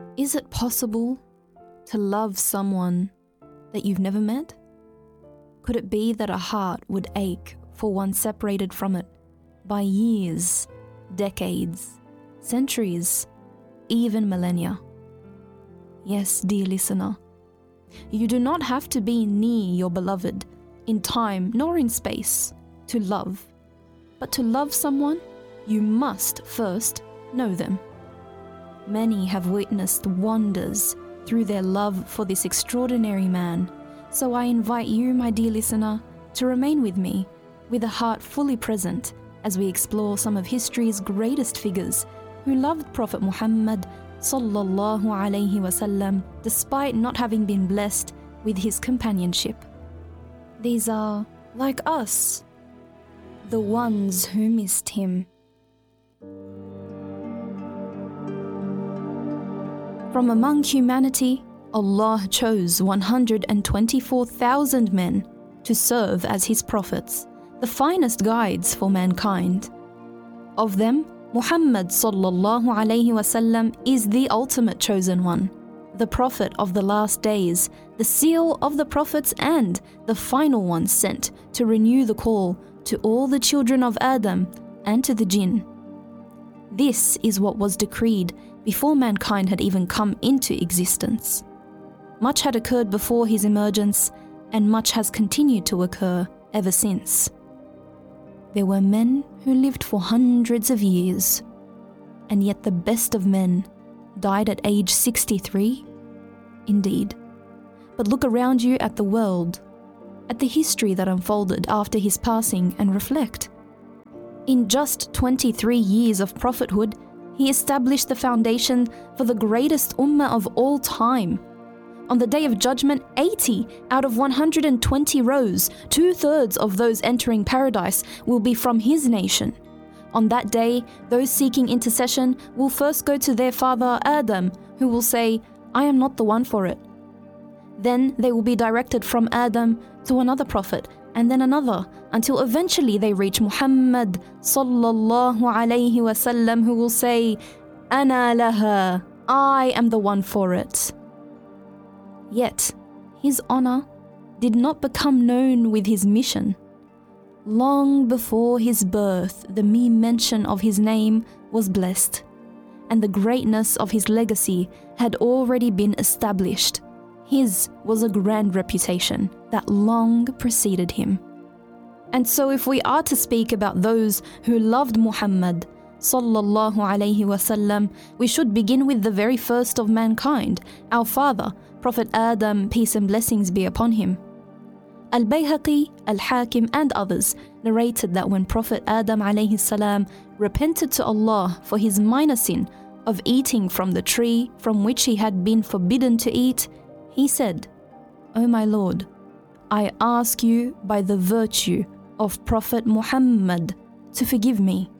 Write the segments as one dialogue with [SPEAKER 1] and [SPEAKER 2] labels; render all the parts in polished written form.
[SPEAKER 1] Is it possible to love someone that you've never met? Could it be that a heart would ache for one separated from it by years, decades, centuries, even millennia? Yes, dear listener, you do not have to be near your beloved in time nor in space to love. But to love someone, you must first know them. Many have witnessed wonders through their love for this extraordinary man. So I invite you, my dear listener, to remain with me with a heart fully present as we explore some of history's greatest figures who loved Prophet Muhammad sallallahu alaihi wasallam despite not having been blessed with his companionship. These are, like us, the ones who missed him. From among humanity, Allah chose 124,000 men to serve as His prophets, the finest guides for mankind. Of them, Muhammad sallallahu alaihi wasallam is the ultimate chosen one, the prophet of the last days, the seal of the prophets and the final one sent to renew the call to all the children of Adam and to the jinn. This is what was decreed before mankind had even come into existence. Much had occurred before his emergence, and much has continued to occur ever since. There were men who lived for hundreds of years, and yet the best of men died at age 63? Indeed. But look around you at the world, at the history that unfolded after his passing, and reflect. In just 23 years of prophethood, he established the foundation for the greatest ummah of all time. On the Day of Judgment, 80 out of 120 rows, 2/3 of those entering paradise, will be from his nation. On that day, those seeking intercession will first go to their father Adam, who will say, "I am not the one for it." Then they will be directed from Adam to another prophet, and then another, until eventually they reach Muhammad sallallahu alaihi wasallam, who will say, "Ana laha, I am the one for it." Yet, his honor did not become known with his mission. Long before his birth, the mere mention of his name was blessed, and the greatness of his legacy had already been established. His was a grand reputation that long preceded him. And so if we are to speak about those who loved Muhammad sallallahu alaihi wasallam, we should begin with the very first of mankind, our father, Prophet Adam, peace and blessings be upon him. Al-Bayhaqi, Al-Hakim and others narrated that when Prophet Adam alayhi salam repented to Allah for his minor sin of eating from the tree from which he had been forbidden to eat, he said, "O my Lord, I ask you by the virtue of Prophet Muhammad to forgive me."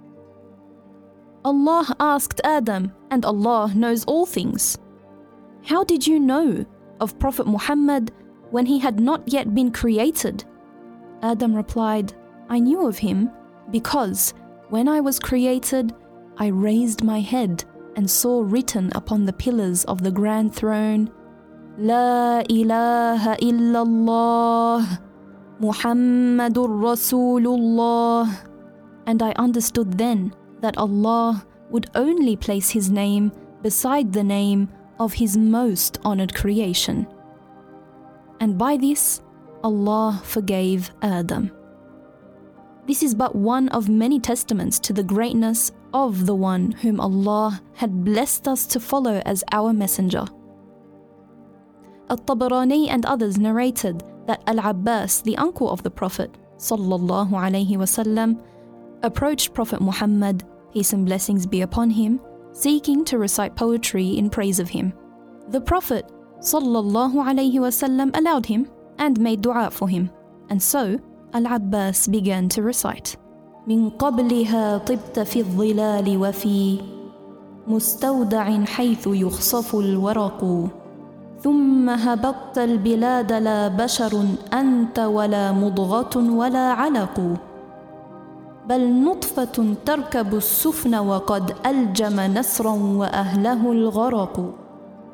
[SPEAKER 1] Allah asked Adam, and Allah knows all things, "How did you know of Prophet Muhammad when he had not yet been created?" Adam replied, "I knew of him because when I was created, I raised my head and saw written upon the pillars of the grand throne, La ilaha illallah, Muhammadur Rasulullah. And I understood then that Allah would only place his name beside the name of his most honored creation. And by this, Allah forgave Adam." This is but one of many testaments to the greatness of the one whom Allah had blessed us to follow as our messenger. At-Tabarani and others narrated that Al-Abbas, the uncle of the Prophet sallallahu alaihi wasallam, approached Prophet Muhammad, peace and blessings be upon him, seeking to recite poetry in praise of him. The Prophet sallallahu alaihi wasallam allowed him and made dua for him, and so Al-Abbas began to recite, "Min qabliha tibta fi al-dhilal wa fi mustawda'in haythu yukhsafu al-waraqu ثم هبطت البلاد لا بشر أنت ولا مضغة ولا علق بل نطفة تركب السفن وقد ألجم نسرا وأهله الغرق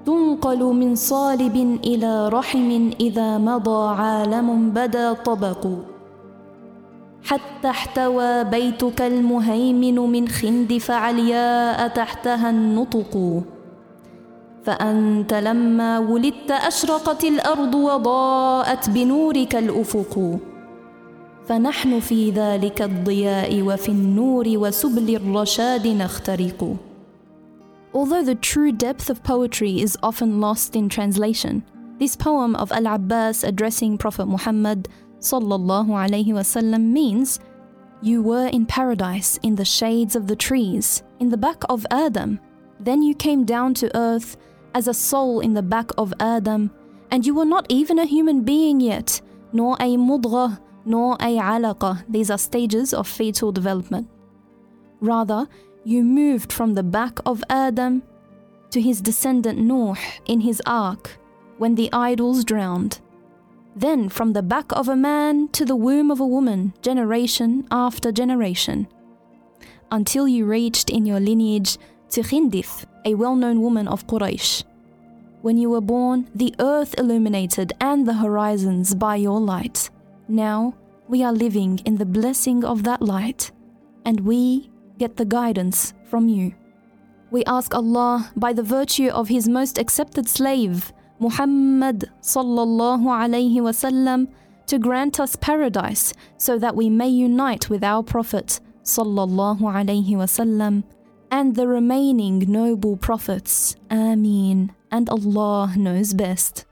[SPEAKER 1] تنقل من صالب إلى رحم إذا مضى عالم بدا طبق حتى احتوى بيتك المهيمن من خندف علياء تحتها النطق فأنت لما ولدت أشرقت الأرض وضاءت بنورك الأفق فنحن في ذلك الضياء وفي النور وسبل الرشاد نخترق. Although the true depth of poetry is often lost in translation, this poem of Al-Abbas addressing Prophet Muhammad sallallahu alayhi wasallam means, you were in paradise in the shades of the trees, in the back of Adam. Then you came down to earth as a soul in the back of Adam, and you were not even a human being yet, nor a mudghah, nor a alaqa. These are stages of fetal development. Rather, you moved from the back of Adam to his descendant Nuh in his ark when the idols drowned. Then from the back of a man to the womb of a woman, generation after generation, until you reached in your lineage to Khindif, a well-known woman of Quraysh. When you were born, the earth illuminated and the horizons by your light. Now we are living in the blessing of that light, and we get the guidance from you. We ask Allah, by the virtue of His most accepted slave, Muhammad sallallahu alayhi wasallam, to grant us paradise so that we may unite with our Prophet sallallahu alayhi wasallam and the remaining noble prophets. Ameen. And Allah knows best.